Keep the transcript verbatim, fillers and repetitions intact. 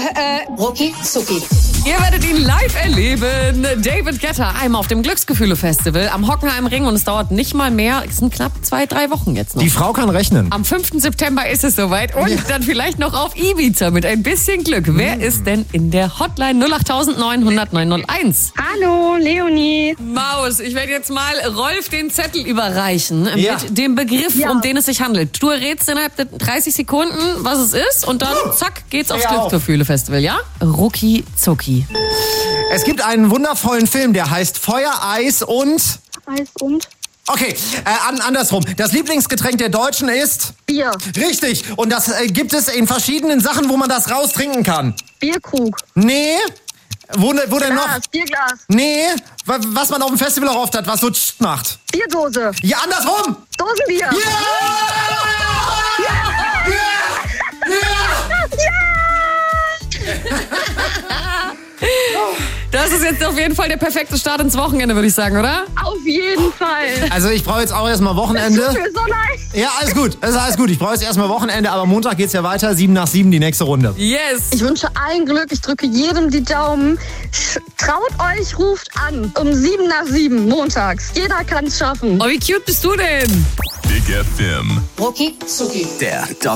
äh, Rucki Zucki. Ihr werdet ihn live erleben. David Guetta, einmal auf dem Glücksgefühle-Festival am Hockenheimring und es dauert nicht mal mehr, es sind knapp zwei, drei Wochen jetzt noch. Die Frau kann rechnen. Am fünften September ist es soweit und Ja. dann vielleicht noch auf Ibiza mit ein bisschen Glück. Wer ist denn in der Hotline null acht neun null null neun null eins? Hallo, Leonie. Maus, ich werde jetzt mal Rolf den Zettel überreichen Ja. mit dem Begriff, Ja. um den es sich handelt. Du errätst innerhalb der dreißig Sekunden, was es ist und dann zack, geht's aufs Ja. Glücksgefühle-Festival, ja? Rucki Zucki. Es gibt einen wundervollen Film, der heißt Feuer, Eis und... Eis und Okay, äh, an, andersrum. Das Lieblingsgetränk der Deutschen ist... Bier. Richtig. Und das äh, gibt es in verschiedenen Sachen, wo man das raustrinken kann. Bierkrug. Nee. Wo, wo denn noch? Glas, Bierglas. Nee. wa- Was man auf dem Festival auch oft hat, was so tscht macht. Bierdose. Ja, andersrum. Dosenbier. Ja! Ja! Das ist jetzt auf jeden Fall der perfekte Start ins Wochenende, würde ich sagen, oder? Auf jeden Fall. Also ich brauche jetzt auch erstmal Tut Wochenende. mir so leid. Ja, alles gut. Das ist alles gut. Ich brauche jetzt erstmal Wochenende, aber Montag geht's ja weiter. Sieben nach sieben die nächste Runde. Yes. Ich wünsche allen Glück. Ich drücke jedem die Daumen. Sch- Traut euch, ruft an. Um sieben nach sieben montags. Jeder kann es schaffen. Oh, wie cute bist du denn? Big F M. Rucki Zucki. Der